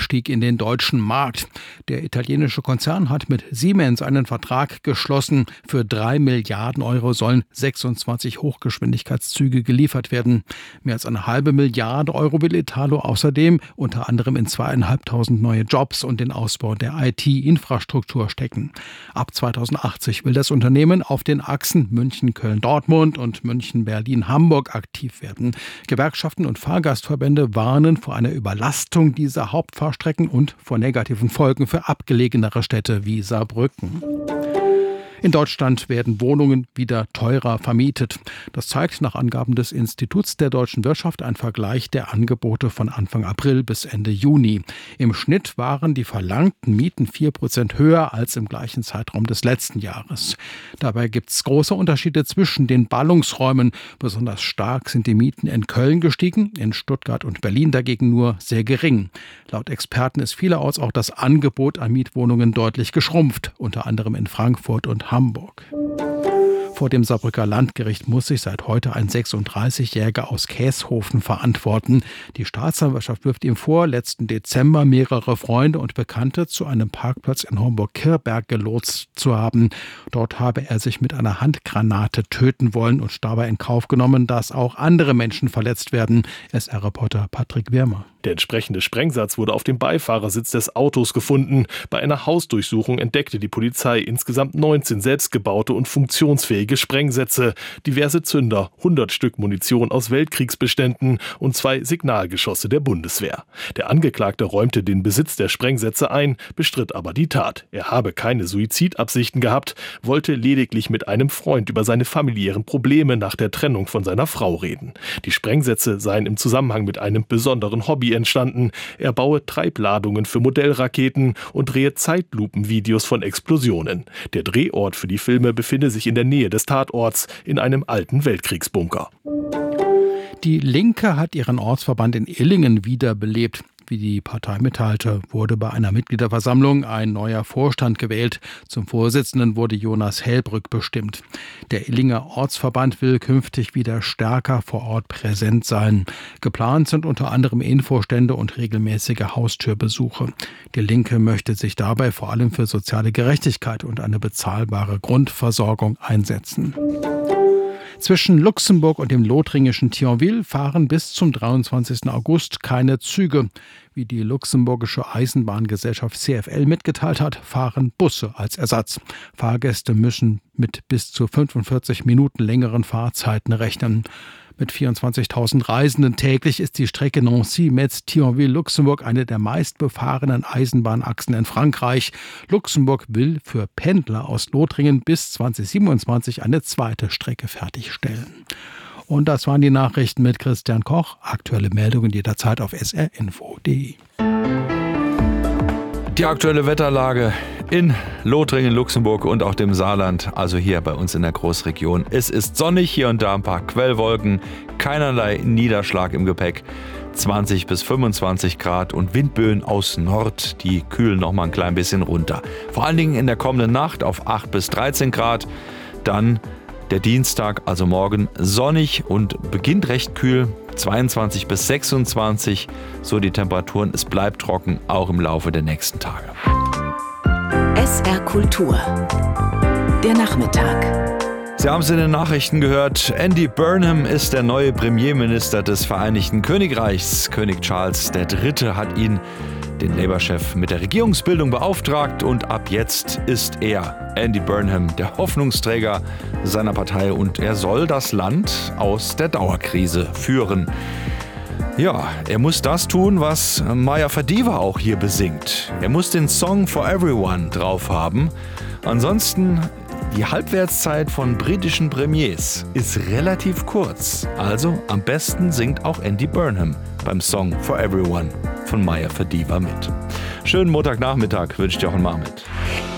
Einstieg in den deutschen Markt. Der italienische Konzern hat mit Siemens einen Vertrag geschlossen. Für 3 Milliarden Euro sollen 26 Hochgeschwindigkeitszüge geliefert werden. Mehr als 1,5 Milliarde Euro will Italo außerdem unter anderem in 2.500 neue Jobs und den Ausbau der IT-Infrastruktur stecken. Ab 2080 will das Unternehmen auf den Achsen München-Köln-Dortmund und München-Berlin-Hamburg aktiv werden. Gewerkschaften und Fahrgastverbände warnen vor einer Überlastung dieser Hauptfahrstrecken und vor negativen Folgen für abgelegenere Städte wie Saarbrücken. In Deutschland werden Wohnungen wieder teurer vermietet. Das zeigt nach Angaben des Instituts der deutschen Wirtschaft ein Vergleich der Angebote von Anfang April bis Ende Juni. Im Schnitt waren die verlangten Mieten 4% höher als im gleichen Zeitraum des letzten Jahres. Dabei gibt es große Unterschiede zwischen den Ballungsräumen. Besonders stark sind die Mieten in Köln gestiegen, in Stuttgart und Berlin dagegen nur sehr gering. Laut Experten ist vielerorts auch das Angebot an Mietwohnungen deutlich geschrumpft, unter anderem in Frankfurt und Hamburg. Vor dem Saarbrücker Landgericht muss sich seit heute ein 36-Jähriger aus Käshofen verantworten. Die Staatsanwaltschaft wirft ihm vor, letzten Dezember mehrere Freunde und Bekannte zu einem Parkplatz in Homburg-Kirchberg gelotst zu haben. Dort habe er sich mit einer Handgranate töten wollen und dabei in Kauf genommen, dass auch andere Menschen verletzt werden. SR-Reporter Patrick Wirmer. Der entsprechende Sprengsatz wurde auf dem Beifahrersitz des Autos gefunden. Bei einer Hausdurchsuchung entdeckte die Polizei insgesamt 19 selbstgebaute und funktionsfähige Sprengsätze, diverse Zünder, 100 Stück Munition aus Weltkriegsbeständen und 2 Signalgeschosse der Bundeswehr. Der Angeklagte räumte den Besitz der Sprengsätze ein, bestritt aber die Tat. Er habe keine Suizidabsichten gehabt, wollte lediglich mit einem Freund über seine familiären Probleme nach der Trennung von seiner Frau reden. Die Sprengsätze seien im Zusammenhang mit einem besonderen Hobby entstanden. Er baue Treibladungen für Modellraketen und drehe Zeitlupenvideos von Explosionen. Der Drehort für die Filme befinde sich in der Nähe des Tatorts in einem alten Weltkriegsbunker. Die Linke hat ihren Ortsverband in Illingen wiederbelebt. Wie die Partei mitteilte, wurde bei einer Mitgliederversammlung ein neuer Vorstand gewählt. Zum Vorsitzenden wurde Jonas Hellbrück bestimmt. Der Illinger Ortsverband will künftig wieder stärker vor Ort präsent sein. Geplant sind unter anderem Infostände und regelmäßige Haustürbesuche. Die Linke möchte sich dabei vor allem für soziale Gerechtigkeit und eine bezahlbare Grundversorgung einsetzen. Zwischen Luxemburg und dem lothringischen Thionville fahren bis zum 23. August keine Züge. Wie die luxemburgische Eisenbahngesellschaft CFL mitgeteilt hat, fahren Busse als Ersatz. Fahrgäste müssen mit bis zu 45 Minuten längeren Fahrzeiten rechnen. Mit 24.000 Reisenden täglich ist die Strecke Nancy-Metz-Thionville-Luxemburg eine der meistbefahrenen Eisenbahnachsen in Frankreich. Luxemburg will für Pendler aus Lothringen bis 2027 eine zweite Strecke fertigstellen. Und das waren die Nachrichten mit Christian Koch. Aktuelle Meldungen jederzeit auf srinfo.de. Die aktuelle Wetterlage in Lothringen, Luxemburg und auch dem Saarland, also hier bei uns in der Großregion. Es ist sonnig, hier und da ein paar Quellwolken, keinerlei Niederschlag im Gepäck. 20 bis 25 Grad und Windböen aus Nord, die kühlen noch mal ein klein bisschen runter. Vor allen Dingen in der kommenden Nacht auf 8 bis 13 Grad. Dann der Dienstag, also morgen, sonnig und beginnt recht kühl. 22 bis 26, so die Temperaturen. Es bleibt trocken, auch im Laufe der nächsten Tage. SR Kultur. Der Nachmittag. Sie haben es in den Nachrichten gehört, Andy Burnham ist der neue Premierminister des Vereinigten Königreichs. König Charles III. Hat ihn, den Labour-Chef, mit der Regierungsbildung beauftragt und ab jetzt ist er, Andy Burnham, der Hoffnungsträger seiner Partei und er soll das Land aus der Dauerkrise führen. Ja, er muss das tun, was Maya Fadiva auch hier besingt. Er muss den Song For Everyone drauf haben. Ansonsten, die Halbwertszeit von britischen Premiers ist relativ kurz. Also am besten singt auch Andy Burnham beim Song For Everyone von Maya Fadiva mit. Schönen Montagnachmittag wünscht Jochen Marmit.